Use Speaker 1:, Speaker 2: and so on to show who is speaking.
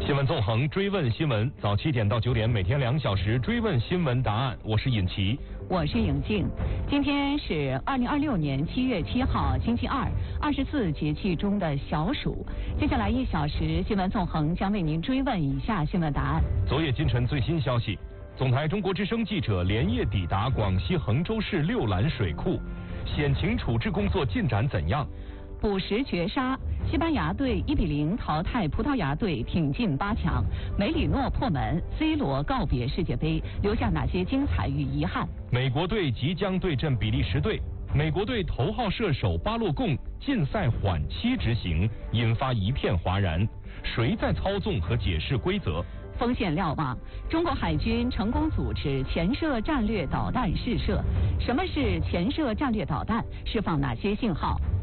Speaker 1: 新闻纵横，追问新闻，早7点到9点，每天2小时追问新闻答案。我是尹奇，
Speaker 2: 我是颖静。今天是2026年7月7号，星期二，24节气中的小暑。接下来1小时，新闻纵横将为您追问以下新闻答案。
Speaker 1: 昨夜今晨最新消息，总台中国之声记者连夜抵达广西衡州市六兰水库，险情处置工作进展怎样？
Speaker 2: 捕食绝杀，西班牙队1比0淘汰葡萄牙队，挺进8强。梅里诺破门 ，C 罗告别世界杯，留下哪些精彩与遗憾？
Speaker 1: 美国队即将对阵比利时队，美国队头号射手巴洛贡禁赛缓期执行，引发一片哗然。谁在操纵和解释规则？
Speaker 2: 锋线瞭望，中国海军成功组织潜射战略导弹试射。什么是潜射战略导弹？释放哪些信号？